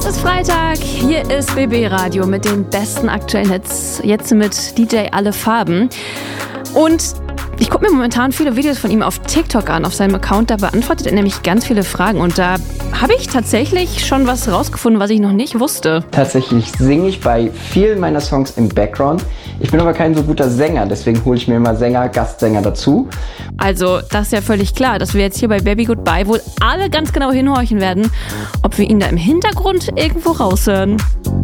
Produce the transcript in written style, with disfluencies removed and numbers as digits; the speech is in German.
Es ist Freitag, hier ist BB Radio mit den besten aktuellen Hits, jetzt mit DJ Alle Farben. Und ich gucke mir momentan viele Videos von ihm auf TikTok an, auf seinem Account, da beantwortet er nämlich ganz viele Fragen und da habe ich tatsächlich schon was rausgefunden, was ich noch nicht wusste. Tatsächlich singe ich bei vielen meiner Songs im Background. Ich bin aber kein so guter Sänger, deswegen hole ich mir immer Gastsänger dazu. Also, das ist ja völlig klar, dass wir jetzt hier bei Baby Goodbye wohl alle ganz genau hinhorchen werden, ob wir ihn da im Hintergrund irgendwo raushören.